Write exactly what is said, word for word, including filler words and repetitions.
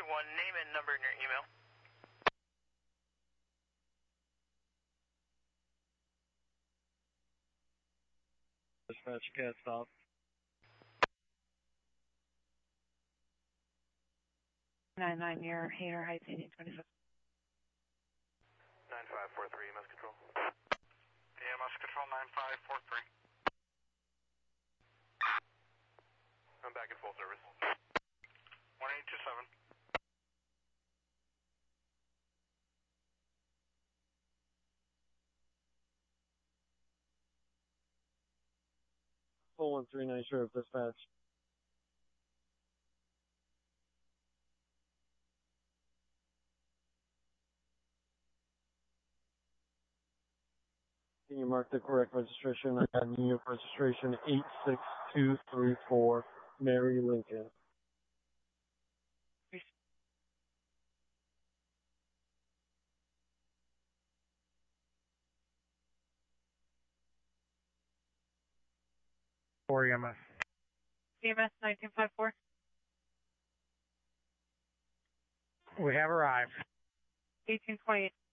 one, name and number in your email. Dispatch, cat stop. nine nine near Hainer Heights, eighteen twenty-six. nine five four three, E M S control. E M S control nine five four three. I'm back in full service. one eight two seven. four one three nine, Sheriff Dispatch. Can you mark the correct registration? I got New York registration eight six two three four, Mary Lincoln. four E M S. E M S nineteen fifty-four. We have arrived. eighteen twenty-eight.